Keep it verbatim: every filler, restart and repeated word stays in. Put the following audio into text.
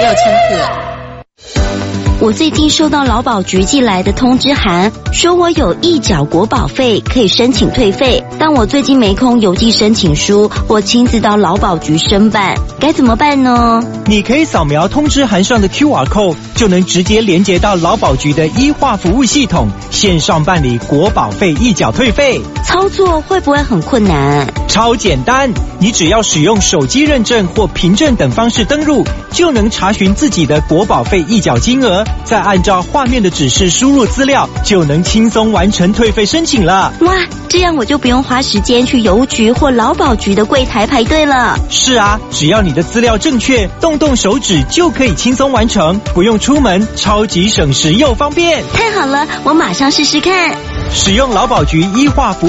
千克。 我最近收到劳保局寄来的通知函，说我有预缴国保费，可以申请退费。但我最近没空邮寄申请书，我亲自到劳保局申办，该怎么办呢？ 你可以扫描通知函上的 Q R code， 就能直接连接到劳保局的医化服务系统，线上办理国保费预缴退费。 操作会不会很困难？ 超简单，你只要使用手机认证或凭证等方式登入，就能查询自己的国保费预缴金额，再按照画面的指示输入资料，就能轻松完成退费申请了。 哇，这样我就不用花时间去邮局或劳保局的柜台排队了。 是啊，只要你的资料正确，动动手指就可以轻松完成，不用出门，超级省时又方便。 太好了，我马上试试看。 使用劳保局医化服务